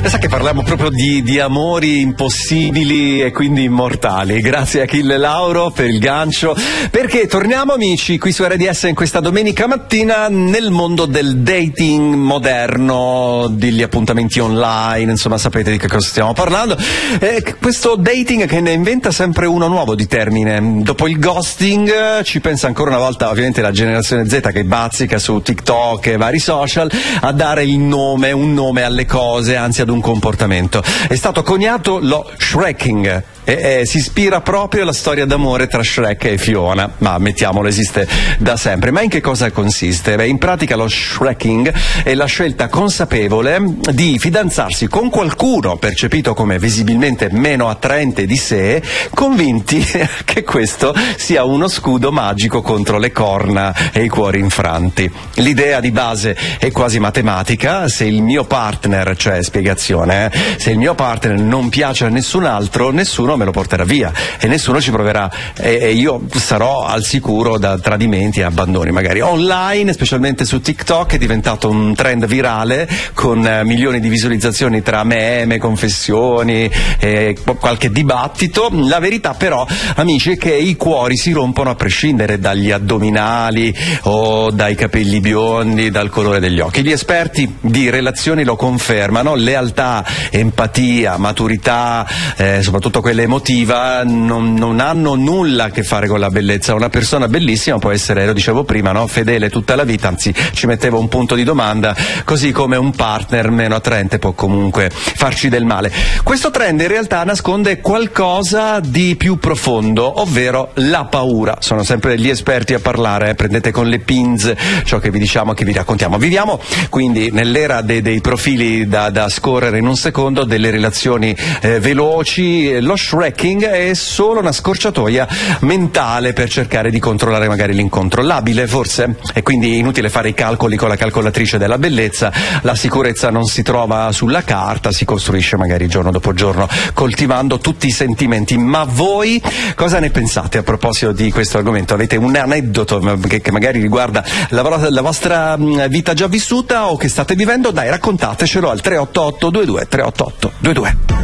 Sa che parliamo proprio di amori impossibili e quindi immortali. Grazie a Achille Lauro per il gancio, perché torniamo amici qui su RDS in questa domenica mattina nel mondo del dating moderno, degli appuntamenti online, insomma sapete di che cosa stiamo parlando. Questo dating che ne inventa sempre uno nuovo di termine. Dopo il ghosting ci pensa ancora una volta ovviamente la generazione Z che bazzica su TikTok e vari social a dare un nome alle cose, anzi ad un comportamento. È stato coniato lo Shrekking. Si ispira proprio alla storia d'amore tra Shrek e Fiona, ma ammettiamolo, esiste da sempre. Ma in che cosa consiste? In pratica lo Shrekking è la scelta consapevole di fidanzarsi con qualcuno percepito come visibilmente meno attraente di sé, convinti che questo sia uno scudo magico contro le corna e i cuori infranti. L'idea di base è quasi matematica: se il mio partner, cioè spiegazione, se il mio partner non piace a nessun altro, nessuno me lo porterà via e nessuno ci proverà, e io sarò al sicuro da tradimenti e abbandoni. Magari online, specialmente su TikTok, è diventato un trend virale con milioni di visualizzazioni tra meme, confessioni e qualche dibattito. La verità però, amici, è che i cuori si rompono a prescindere dagli addominali o dai capelli biondi, dal colore degli occhi. Gli esperti di relazioni lo confermano: lealtà, empatia, maturità, soprattutto quelle emotiva, non hanno nulla a che fare con la bellezza. Una persona bellissima può essere, lo dicevo prima, no? Fedele tutta la vita, anzi ci mettevo un punto di domanda, così come un partner meno attraente può comunque farci del male. Questo trend in realtà nasconde qualcosa di più profondo, ovvero la paura. Sono sempre gli esperti a parlare, prendete con le pinze ciò che vi diciamo, che vi raccontiamo. Viviamo quindi nell'era dei profili da scorrere in un secondo, delle relazioni veloci. Lo Shrekking è solo una scorciatoia mentale per cercare di controllare magari l'incontrollabile, forse? E quindi è inutile fare i calcoli con la calcolatrice della bellezza. La sicurezza non si trova sulla carta, si costruisce magari giorno dopo giorno, coltivando tutti i sentimenti. Ma voi cosa ne pensate a proposito di questo argomento? Avete un aneddoto che magari riguarda la vostra vita già vissuta o che state vivendo? Dai, raccontatecelo al 388 22 388 22.